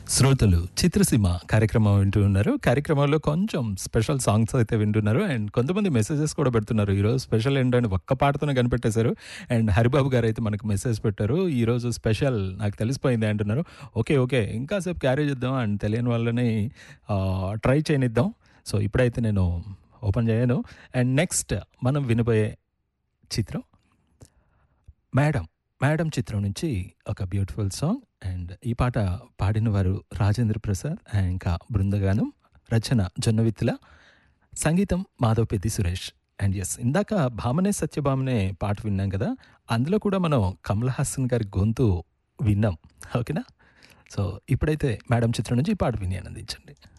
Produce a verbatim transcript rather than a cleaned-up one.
శ్రోతలు చిత్రసీమ కార్యక్రమం వింటూ ఉన్నారు. కార్యక్రమంలో కొంచెం స్పెషల్ సాంగ్స్ అయితే వింటున్నారు. అండ్ కొంతమంది మెసేజెస్ కూడా పెడుతున్నారు. ఈరోజు స్పెషల్ ఏంటని ఒక్క పాటతోనే కనిపెట్టేశారు. అండ్ హరిబాబు గారు అయితే మనకు మెసేజ్ పెట్టారు, ఈరోజు స్పెషల్ నాకు తెలిసిపోయింది అంటున్నారు. ఓకే ఓకే ఇంకాసేపు క్యారీ చేద్దాం అండ్ తెలియని వాళ్ళని ట్రై చేయనిద్దాం. సో ఇప్పుడైతే నేను ఓపెన్ చేయను. అండ్ నెక్స్ట్ మనం వినబోయే చిత్రం మేడం మేడం చిత్రం నుంచి ఒక బ్యూటిఫుల్ సాంగ్. అండ్ ఈ పాట పాడిన వారు రాజేంద్ర ప్రసాద్ అండ్ ఇంకా బృందగానం, రచన జొన్నవిత్తుల, సంగీతం మాధవ్ పెద్ది సురేష్. అండ్ ఎస్, ఇందాక భామనే సత్యభామనే పాట విన్నాం కదా, అందులో కూడా మనం కమల్ హాసన్ గారి గొంతు విన్నాం. ఓకేనా? సో ఇప్పుడైతే మేడం చిత్రం నుంచి ఈ పాట విని ఆనందించండి.